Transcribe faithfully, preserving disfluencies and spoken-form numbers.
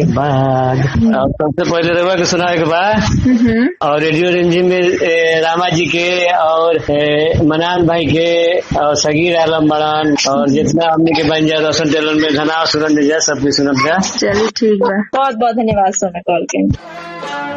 बाद और सबसे पहले रवा के सुनाए के बाद और रेडियो रिमझिम में ए, रामा जी के और ए, मनान भाई के और सगीर आलम बड़ान और जितना हमने के बन जाए रोशन टेलन में घना सुनन जाए सबके सुनब जा। चलिए ठीक है, बहुत बहुत धन्यवाद सोना कॉल के।